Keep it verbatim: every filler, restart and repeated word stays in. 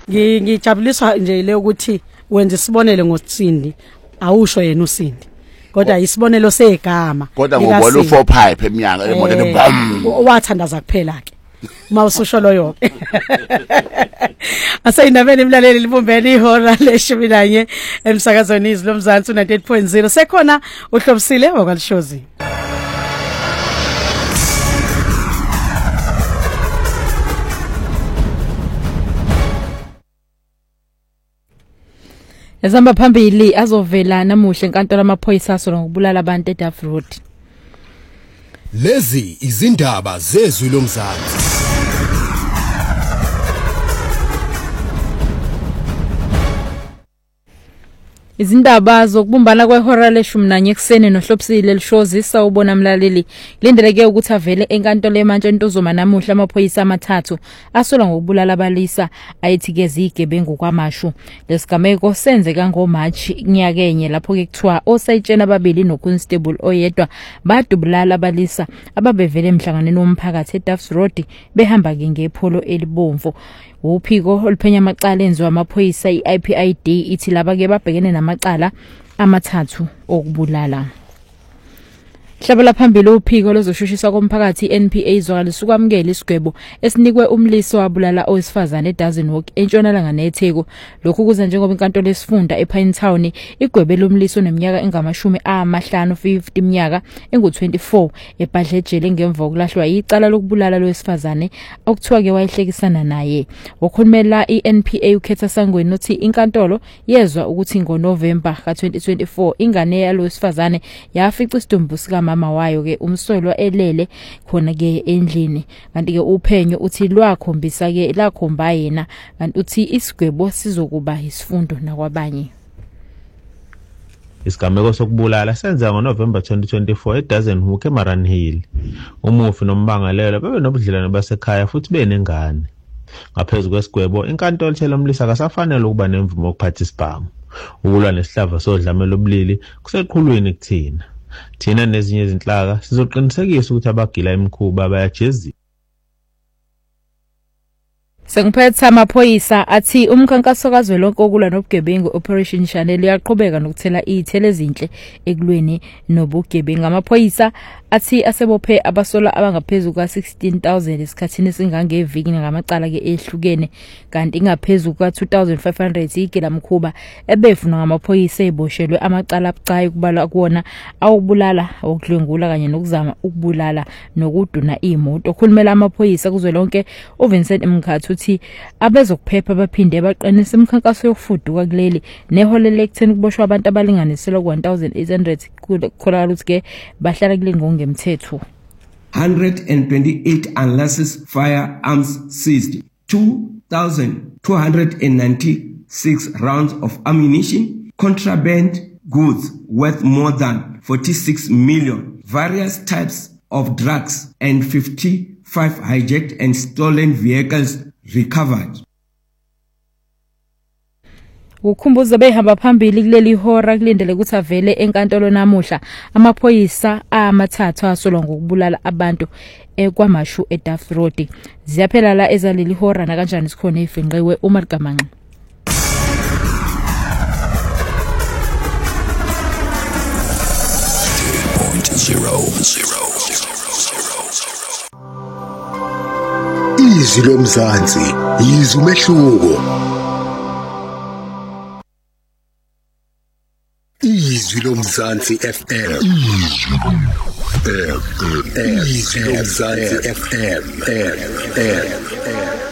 Ngijabuliswa nje le ukuthi wenza isibonelo ngoSindi awusho yena uSindi kodwa isibonelo segama kodwa ngobona u four pipe eminyaka emoto bam wathandaza kuphela ke mawususho loyo asayindabeni imlaleli libumbeni ihora leshumi nanye emsakazweni izilo mzansi ninety-eight point zero sekhona uhlobisile wakwalishozi Ezamba phambili azovela namuhla enkantolo amaphoyisa asola ngokubulala abantu eDuff Road. Lezi izindaba zezwi lomzansi. Izindaba zokubumbana kwehora leshumi nanye ekseni nohlobisile lishozisa ubona mlaleli kulindeleke ukuthi avele enkantolo eMantshwa eNtuzuma namuhla amaphoyisa amathathu asola ngokubulala abalisa ayithike zigebengu kwamashu lesigameko senzeka ngoMarch nyakenye lapho ke kuthiwa osayitshena ababili noconstable oyedwa badubulala abalisa ababevele emhlanganweni womphakathi eDuff Road behamba ke ngepholo elibomvu. Uphiko oluphenya amacala enziwa amaphoyisa i-I P I D ithi laba ke babhekene namacala amathathu okubulala. Hlabela phambili uphiko lozoshushisa komphakathi N P A izwakala sukwamukela isigwebo esinikwe umliso wabulala owesifazane eDozen Walk entshonalanga neTheku. Lokhu kuza njengoba inkantolo esifunda ePine Town igwebe lomliso neminyaka engamashumi amahlanu fifty iminyaka engu twenty-four ebhadlejele ngemva kokulahlwa icala lokubulala lowesifazane okuthiwa ke wayehlekisana naye. Wakhulumela iN P A ukhetha sangweni nothi inkantolo yezwa ukuthi ngoNovember ka twenty twenty-four ingane yalowesifazane yafica isidumbu sika mama wayo ke umsolwa elele khona ke endlini kanti ke uphenyo uthi lwakhombisa ke lakhomba yena kanti uthi isigwebo sizokuba isifundo nakwabanye. Isigameko sokubulala senza ngoNovember twenty twenty-four eDozen Walk eMaran Hill. Umufi nombangalelo bebe nobudlelwane basekhaya futhi benengane. Ngaphezulu kwesigwebo inkantolo ithela umlisa akasafanele ukuba nemvumo yokuphatha isibhamu. Ukulwa nesihlava sodlamelo obulili kuseqhulwini kuthina. Thina nezinye izinhlaka sizoqinisekisa ukuthi abagila emkhuba bayajeziswa. Sengiphethe amaphoyisa athi umkhankaso kazwelonke okulwa nobugebengu Operation Channel yaqhubeka nokuthela izithele ezinhle ekulweni nobugebengu. Amaphoyisa athi asebophe abasola abangaphezulu ka sixteen thousand esikhathini singangeviki ngamacala ke ehlukene kanti ingaphezulu ka two thousand five hundred igela mkhuba ebefuna ngamaphoyisa eboshelwe amacala abucayi kubalwa kuona awubulala okudlwengula kanye nokuzama ukubulala nokuduna imoto. Okhulumela amaphoyisa kuzwelonke uVincent Mkhathu uthi abezokuphepha baphinde baqinisa imikhankaso yokufuduka kuleli neholele ekutheni kuboshwa abantu abalinganiselwa ku one thousand eight hundred kholakala ukuthi ke bahlala kuleli ngokungemthetho. one hundred twenty-eight unlicensed firearms seized, two thousand two hundred ninety-six rounds of ammunition, contraband goods worth more than forty-six million, various types of drugs and fifty-five hijacked and stolen vehicles recovered. Ukhumbuza behamba phambili kuleli hora kulindele ukuthi avele enkantolo namuhla amaphoyisa amathathu asolwa ngokubulala abantu ekwamashu eDuff Road. Ziyaphela la ezaleli hora na kanjani sikhona ifinqiwe uMargamanqa. Izwi lomzansi yizwi umehluko. Izwi lomzansi F M. Izwi lomzansi F M.